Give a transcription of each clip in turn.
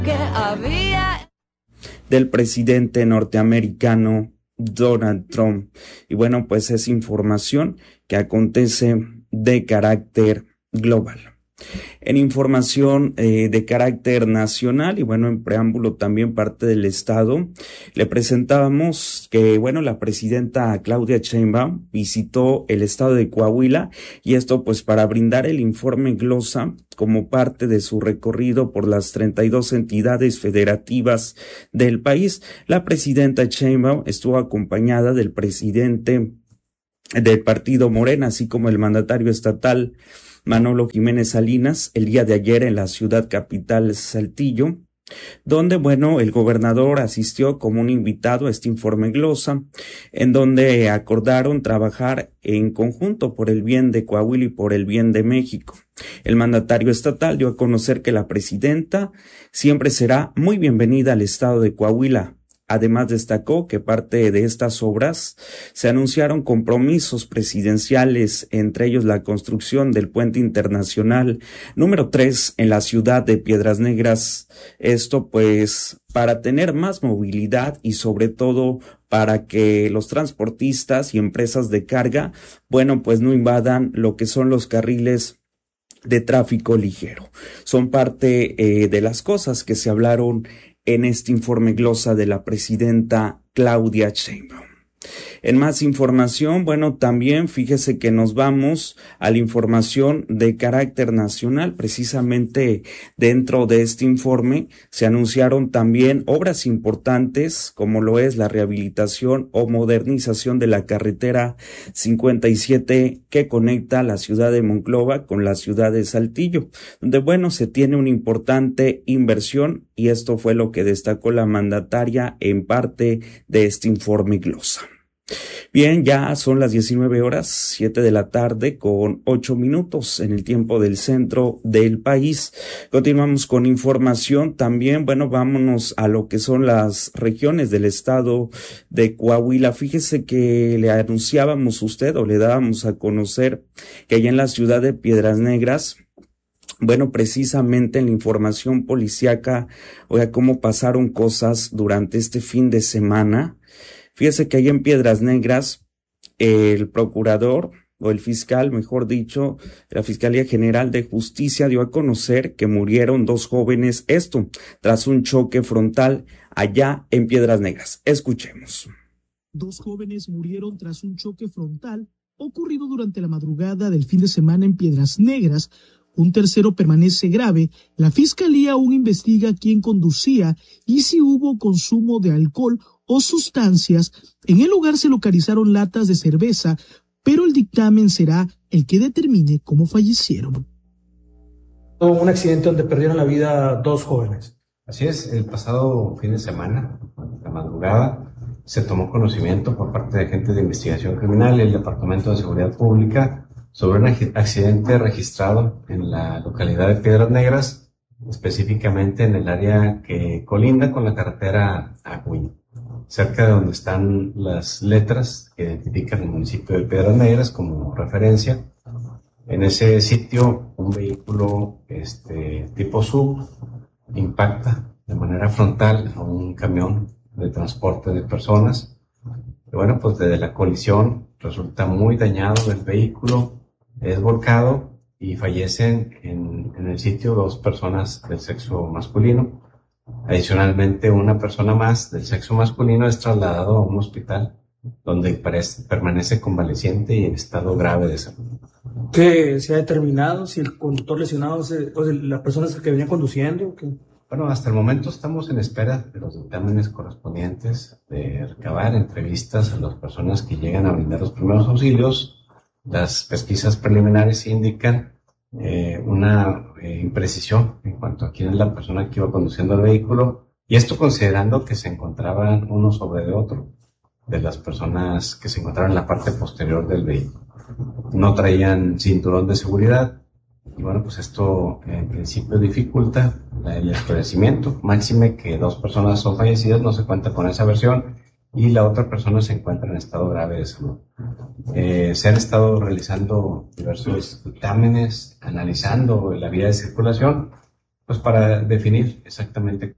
que había del presidente norteamericano Donald Trump. Y bueno, pues es información que acontece de carácter global. En información de carácter nacional y bueno, en preámbulo también parte del Estado, le presentábamos que bueno, la presidenta Claudia Sheinbaum visitó el estado de Coahuila y esto pues para brindar el informe Glosa como parte de su recorrido por las 32 entidades federativas del país. La presidenta Sheinbaum estuvo acompañada del presidente del partido Morena, así como el mandatario estatal Manolo Jiménez Salinas, el día de ayer en la ciudad capital Saltillo, donde, bueno, el gobernador asistió como un invitado a este informe Glosa, en donde acordaron trabajar en conjunto por el bien de Coahuila y por el bien de México. El mandatario estatal dio a conocer que la presidenta siempre será muy bienvenida al estado de Coahuila. Además destacó que parte de estas obras se anunciaron compromisos presidenciales, entre ellos la construcción del puente internacional número 3 en la ciudad de Piedras Negras. Esto pues para tener más movilidad y sobre todo para que los transportistas y empresas de carga, bueno, pues no invadan lo que son los carriles de tráfico ligero. Son parte de las cosas que se hablaron en este informe Glosa de la presidenta Claudia Sheinbaum. En más información, bueno, también fíjese que nos vamos a la información de carácter nacional. Precisamente dentro de este informe se anunciaron también obras importantes como lo es la rehabilitación o modernización de la carretera 57 que conecta la ciudad de Monclova con la ciudad de Saltillo, donde bueno, se tiene una importante inversión y esto fue lo que destacó la mandataria en parte de este informe Glosa. Bien, ya son las 19 horas, 7 de la tarde con 8 minutos en el tiempo del centro del país. Continuamos con información también. Bueno, vámonos a lo que son las regiones del estado de Coahuila. Fíjese que le anunciábamos usted o le dábamos a conocer que allá en la ciudad de Piedras Negras, bueno, precisamente en la información policíaca, oiga, cómo pasaron cosas durante este fin de semana. Fíjese que ahí en Piedras Negras, el procurador o el fiscal, mejor dicho, la Fiscalía General de Justicia dio a conocer que murieron 2 jóvenes, esto tras un choque frontal allá en Piedras Negras. Escuchemos. 2 jóvenes murieron tras un choque frontal ocurrido durante la madrugada del fin de semana en Piedras Negras. Un tercero permanece grave. La Fiscalía aún investiga quién conducía y si hubo consumo de alcohol o sustancias. En el lugar se localizaron latas de cerveza, pero el dictamen será el que determine cómo fallecieron. Un accidente donde perdieron la vida 2 jóvenes. Así es, el pasado fin de semana, la madrugada, se tomó conocimiento por parte de agentes de investigación criminal y el Departamento de Seguridad Pública sobre un accidente registrado en la localidad de Piedras Negras, específicamente en el área que colinda con la carretera Acuña, cerca de donde están las letras que identifican el municipio de Piedras Negras como referencia. En ese sitio, un vehículo tipo SUV impacta de manera frontal a un camión de transporte de personas. Y bueno, pues desde la colisión resulta muy dañado el vehículo, es volcado y fallecen en el sitio 2 personas del sexo masculino. Adicionalmente, una persona más del sexo masculino es trasladado a un hospital donde permanece convaleciente y en estado grave de salud. ¿Qué se ha determinado si el conductor lesionado o la persona que venía conduciendo? ¿Qué? Bueno, hasta el momento estamos en espera de los dictámenes correspondientes, de recabar entrevistas a las personas que llegan a brindar los primeros auxilios. Las pesquisas preliminares indican una imprecisión en cuanto a quién es la persona que iba conduciendo el vehículo, y esto considerando que se encontraban uno sobre el otro de las personas que se encontraban en la parte posterior del vehículo. No traían cinturón de seguridad y bueno, pues esto en principio dificulta el esclarecimiento, máxime que 2 personas son fallecidas, no se cuenta con esa versión, y la otra persona se encuentra en estado grave de salud. Se han estado realizando diversos dictámenes, analizando la vía de circulación, pues para definir exactamente.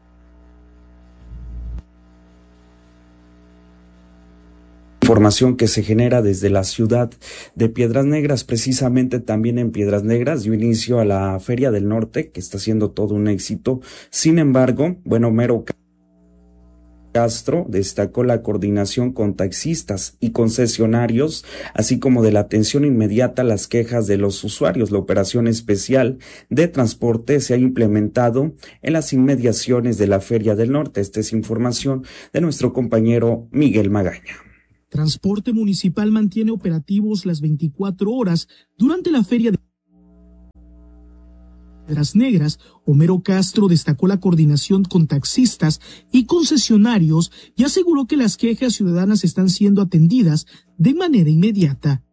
Información que se genera desde la ciudad de Piedras Negras. Precisamente también en Piedras Negras dio inicio a la Feria del Norte, que está siendo todo un éxito. Sin embargo, Homero Castro destacó la coordinación con taxistas y concesionarios, así como de la atención inmediata a las quejas de los usuarios. La operación especial de transporte se ha implementado en las inmediaciones de la Feria del Norte. Esta es información de nuestro compañero Miguel Magaña. Transporte Municipal mantiene operativos las 24 horas durante la Feria de Piedras Negras. Homero Castro destacó la coordinación con taxistas y concesionarios y aseguró que las quejas ciudadanas están siendo atendidas de manera inmediata.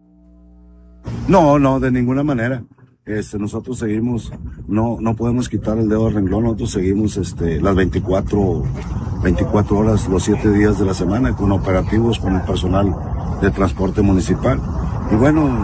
No, de ninguna manera. Nosotros seguimos, no podemos quitar el dedo del renglón. Nosotros seguimos las 24 horas, los 7 días de la semana, con operativos con el personal de transporte municipal. Y bueno,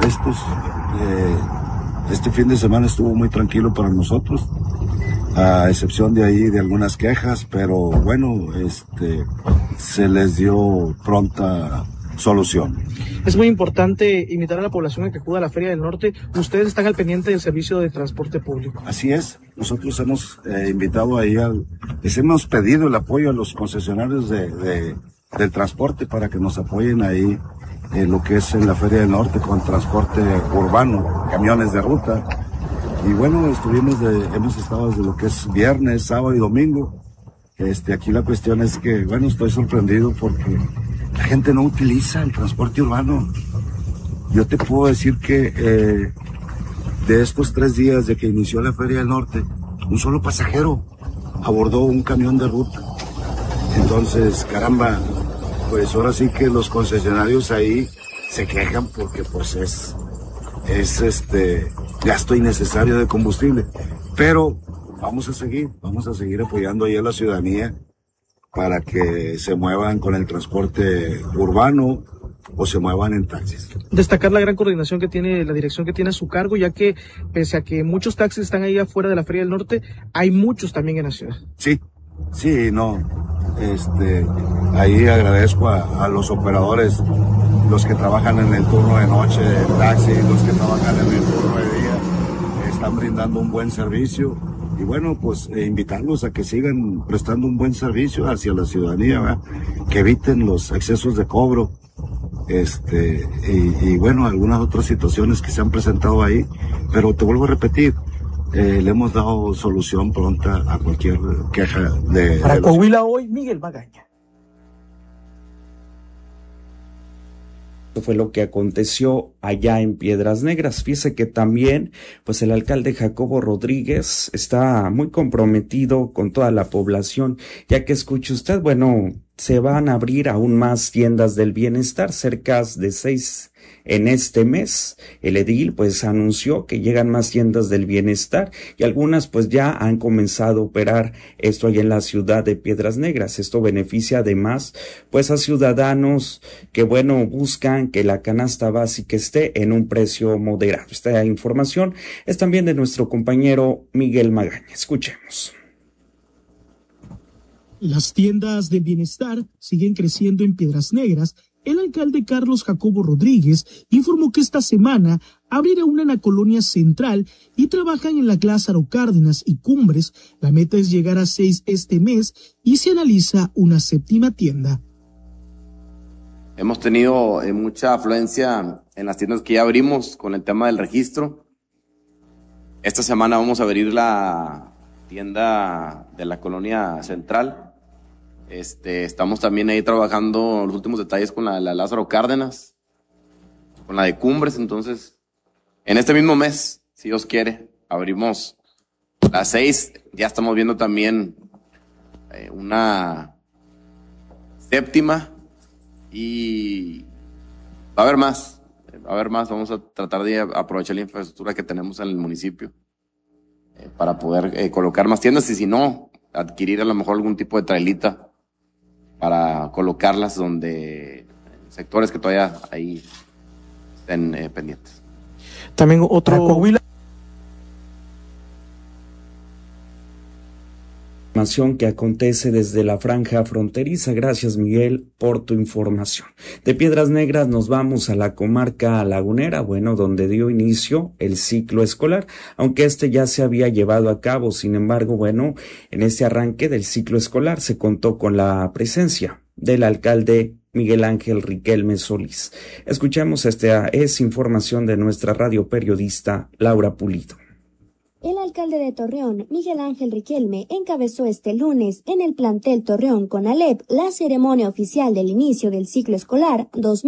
este fin de semana estuvo muy tranquilo para nosotros, a excepción de ahí de algunas quejas, pero bueno, se les dio pronta solución. Es muy importante invitar a la población a que acuda a la Feria del Norte. Ustedes están al pendiente del servicio de transporte público. Así es, nosotros hemos invitado ahí les hemos pedido el apoyo a los concesionarios del transporte para que nos apoyen ahí en lo que es en la Feria del Norte con transporte urbano, camiones de ruta. Y bueno, hemos estado desde lo que es viernes, sábado y domingo. Aquí la cuestión es que, bueno, estoy sorprendido porque la gente no utiliza el transporte urbano. Yo te puedo decir que de estos 3 días de que inició la Feria del Norte, un solo pasajero abordó un camión de ruta. Entonces, caramba, pues ahora sí que los concesionarios ahí se quejan porque pues es gasto innecesario de combustible. Pero vamos a seguir apoyando ahí a la ciudadanía para que se muevan con el transporte urbano o se muevan en taxis. Destacar la gran coordinación que tiene la dirección que tiene a su cargo, ya que pese a que muchos taxis están ahí afuera de la Feria del Norte, hay muchos también en la ciudad. Sí, no. Ahí agradezco a los operadores, los que trabajan en el turno de noche del taxi, los que trabajan en el turno de día, están brindando un buen servicio. Y bueno, pues invitarlos a que sigan prestando un buen servicio hacia la ciudadanía, ¿verdad? Que eviten los excesos de cobro, y bueno, algunas otras situaciones que se han presentado ahí, pero te vuelvo a repetir, le hemos dado solución pronta a cualquier queja Para Coahuila Hoy, Miguel Magaña. Esto fue lo que aconteció allá en Piedras Negras. Fíjese que también, pues el alcalde Jacobo Rodríguez está muy comprometido con toda la población, ya que escuche usted, bueno, se van a abrir aún más tiendas del bienestar, cerca de 6 en este mes. El edil pues anunció que llegan más tiendas del bienestar y algunas pues ya han comenzado a operar esto allá en la ciudad de Piedras Negras. Esto beneficia además pues a ciudadanos que bueno buscan que la canasta básica esté en un precio moderado. Esta información es también de nuestro compañero Miguel Magaña. Escuchemos. Las tiendas del bienestar siguen creciendo en Piedras Negras. El alcalde Carlos Jacobo Rodríguez informó que esta semana abrirá una en la colonia central y trabajan en la Lázaro Cárdenas y Cumbres. La meta es llegar a 6 este mes y se analiza una 7ª tienda. Hemos tenido mucha afluencia en las tiendas que ya abrimos con el tema del registro. Esta semana vamos a abrir la tienda de la colonia central. Estamos también ahí trabajando los últimos detalles con la Lázaro Cárdenas, con la de Cumbres. Entonces, en este mismo mes, si Dios quiere, abrimos las 6. Ya estamos viendo también una 7ª y va a haber más. Vamos a tratar de aprovechar la infraestructura que tenemos en el municipio para poder colocar más tiendas y si no, adquirir a lo mejor algún tipo de trailita para colocarlas donde sectores que todavía ahí estén pendientes. También otro Información que acontece desde la franja fronteriza. Gracias, Miguel, por tu información. De Piedras Negras nos vamos a la comarca lagunera, donde dio inicio el ciclo escolar, aunque este ya se había llevado a cabo. Sin embargo, en este arranque del ciclo escolar se contó con la presencia del alcalde Miguel Ángel Riquelme Solís. Escuchemos, esta es información de nuestra radio periodista Laura Pulido. El alcalde de Torreón, Miguel Ángel Riquelme, encabezó este lunes en el plantel Torreón Conalep la ceremonia oficial del inicio del ciclo escolar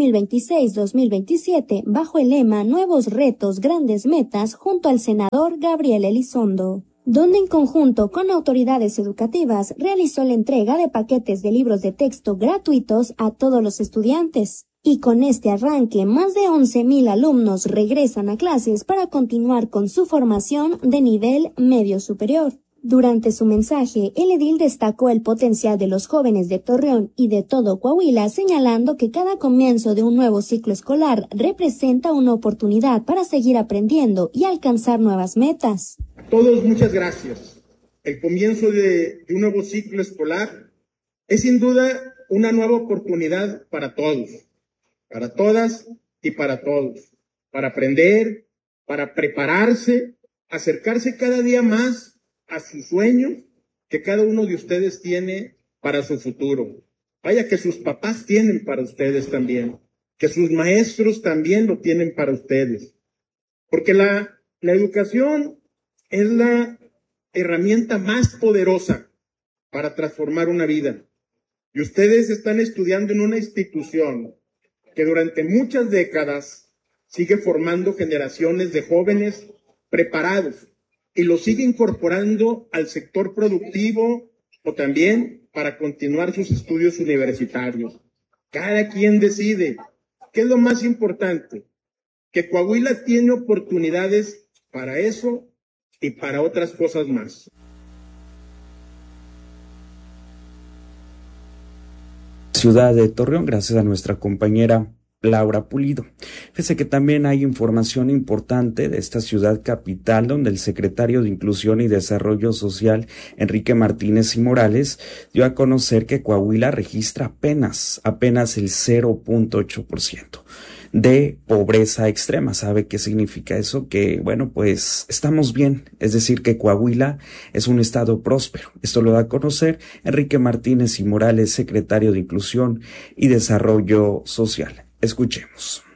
2026-2027 bajo el lema Nuevos retos, grandes metas, junto al senador Gabriel Elizondo, donde en conjunto con autoridades educativas realizó la entrega de paquetes de libros de texto gratuitos a todos los estudiantes. Y con este arranque, más de 11,000 alumnos regresan a clases para continuar con su formación de nivel medio superior. Durante su mensaje, el edil destacó el potencial de los jóvenes de Torreón y de todo Coahuila, señalando que cada comienzo de un nuevo ciclo escolar representa una oportunidad para seguir aprendiendo y alcanzar nuevas metas. A todos, muchas gracias. El comienzo de un nuevo ciclo escolar es sin duda una nueva oportunidad para todos, para todas y para todos, para aprender, para prepararse, acercarse cada día más a sus sueños que cada uno de ustedes tiene para su futuro. Vaya, que sus papás tienen para ustedes también, que sus maestros también lo tienen para ustedes. Porque la educación es la herramienta más poderosa para transformar una vida. Y ustedes están estudiando en una institución que durante muchas décadas sigue formando generaciones de jóvenes preparados y los sigue incorporando al sector productivo o también para continuar sus estudios universitarios. Cada quien decide qué es lo más importante, que Coahuila tiene oportunidades para eso y para otras cosas más. Ciudad de Torreón, gracias a nuestra compañera Laura Pulido. Fíjese que también hay información importante de esta ciudad capital, donde el secretario de Inclusión y Desarrollo Social, Enrique Martínez y Morales, dio a conocer que Coahuila registra apenas el 0.8% de pobreza extrema. ¿Sabe qué significa eso? Que, pues estamos bien, es decir, que Coahuila es un estado próspero. Esto lo da a conocer Enrique Martínez y Morales, secretario de Inclusión y Desarrollo Social. Escuchemos.